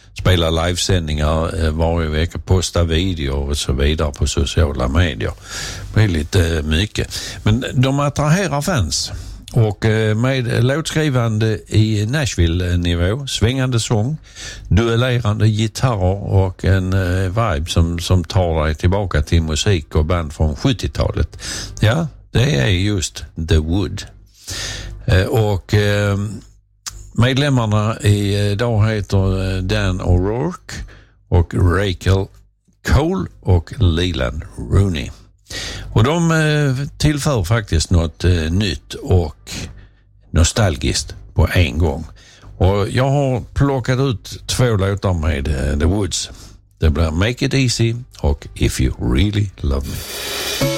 spela livesändningar varje vecka, posta videor och så vidare på sociala medier. Det är lite mycket. Men de attraherar fans. Och med låtskrivande i Nashville-nivå, svängande sång, duellerande gitarrer och en vibe som tar dig tillbaka till musik och band från 70-talet. Ja, det är just The Wood. Och medlemmarna idag heter Dan O'Rourke och Rachel Cole och Leland Rooney. Och de tillför faktiskt något nytt och nostalgiskt på en gång. Och jag har plockat ut 2 låtar med The Woods. Det blir Make It Easy och If You Really Love Me.